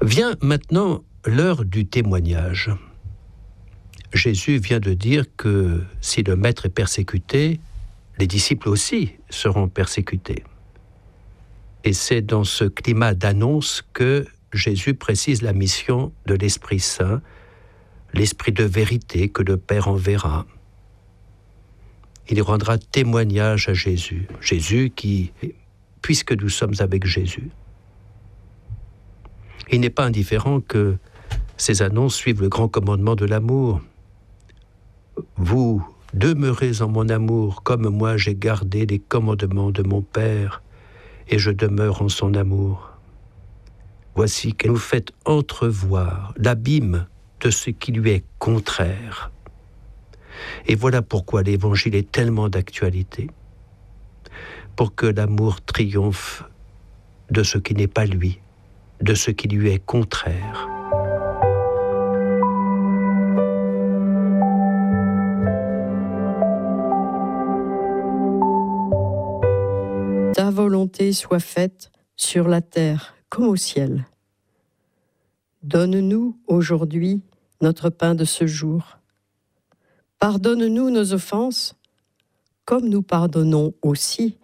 Vient maintenant l'heure du témoignage. Jésus vient de dire que si le Maître est persécuté, les disciples aussi seront persécutés. Et c'est dans ce climat d'annonce que Jésus précise la mission de l'Esprit Saint, l'Esprit de vérité que le Père enverra. Il rendra témoignage à Jésus. Jésus qui, puisque nous sommes avec Jésus, il n'est pas indifférent que ces annonces suivent le grand commandement de l'amour. Vous demeurez en mon amour, comme moi j'ai gardé les commandements de mon Père, et je demeure en son amour. Voici qu'elle nous fait entrevoir l'abîme de ce qui lui est contraire. Et voilà pourquoi l'Évangile est tellement d'actualité. Pour que l'amour triomphe de ce qui n'est pas lui, de ce qui lui est contraire. Ta volonté soit faite sur la terre comme au ciel. Donne-nous aujourd'hui notre pain de ce jour. Pardonne-nous nos offenses, comme nous pardonnons aussi